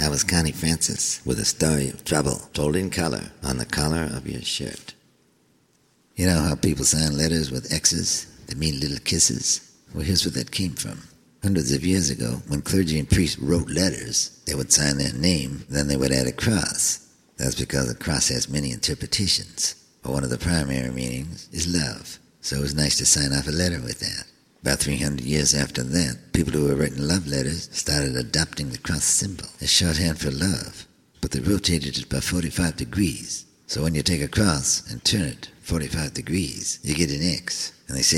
That was Connie Francis with a story of trouble told in color on the collar of your shirt. You know how people sign letters with X's that mean little kisses? Well, here's where that came from. Hundreds of years ago, when clergy and priests wrote letters, they would sign their name, then they would add a cross. That's because a cross has many interpretations. But one of the primary meanings is love. So it was nice to sign off a letter with that. About 300 years after that, people who had written love letters started adopting the cross symbol as shorthand for love. But they rotated it by 45 degrees. So when you take a cross and turn it 45 degrees, you get an X. And they say